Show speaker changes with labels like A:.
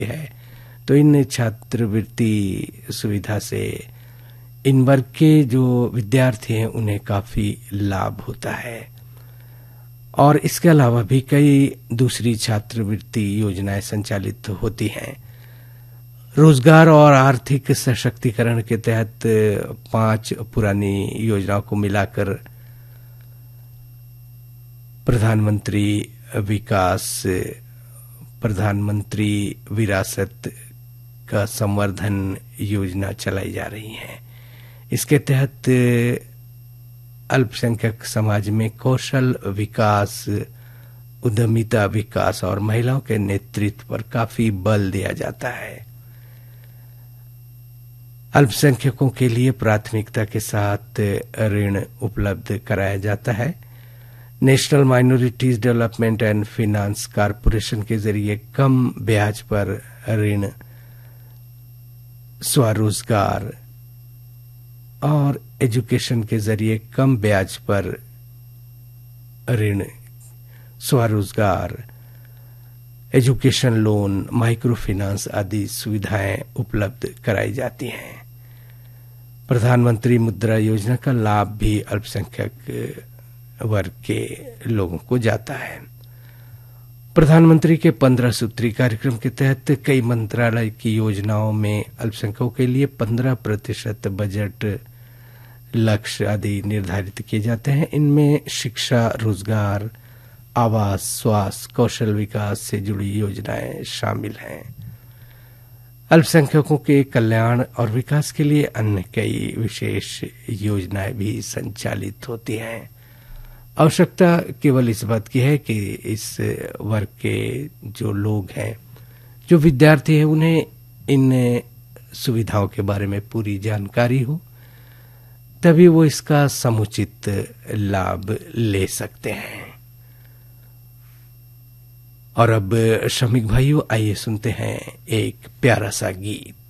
A: है। तो इन छात्रवृत्ति सुविधा से इन वर्ग के जो विद्यार्थी हैं उन्हें काफी लाभ होता है। और इसके अलावा भी कई दूसरी छात्रवृत्ति योजनाएं संचालित होती हैं। रोजगार और आर्थिक सशक्तिकरण के तहत 5 पुरानी योजनाओं को मिलाकर प्रधानमंत्री विरासत का संवर्धन योजना चलाई जा रही है। इसके तहत अल्पसंख्यक समाज में कौशल विकास, उद्यमिता विकास और महिलाओं के नेतृत्व पर काफी बल दिया जाता है। अल्पसंख्यकों के लिए प्राथमिकता के साथ ऋण उपलब्ध कराया जाता है। National minorities development and finance corporation के जरिए कम ब्याज पर ऋण, स्वरोजगार और एजुकेशन के जरिए कम ब्याज पर ऋण, स्वरोजगार, एजुकेशन लोन, माइक्रो फाइनेंस आदि सुविधाएं उपलब्ध कराई जाती हैं। प्रधानमंत्री मुद्रा योजना का लाभ भी अल्पसंख्यक वर्ग के लोगों को जाता है। प्रधानमंत्री के 15 सूत्री कार्यक्रम के तहत कई मंत्रालय की योजनाओं में अल्पसंख्यकों के लिए 15% बजट लक्ष्य आदि निर्धारित किए जाते हैं। इनमें शिक्षा, रोजगार, आवास, स्वास्थ्य, कौशल विकास से जुड़ी योजनाएं शामिल हैं। अल्पसंख्यकों के कल्याण और विकास के लिए अन्य कई विशेष योजनाएं भी संचालित होती हैं। आवश्यकता केवल इस बात की है कि इस वर्ग के जो लोग हैं, जो विद्यार्थी हैं, उन्हें इन सुविधाओं के बारे में पूरी जानकारी हो, तभी वो इसका समुचित लाभ ले सकते हैं। और अब श्रमिक भाइयों, आइए सुनते हैं एक प्यारा सा गीत।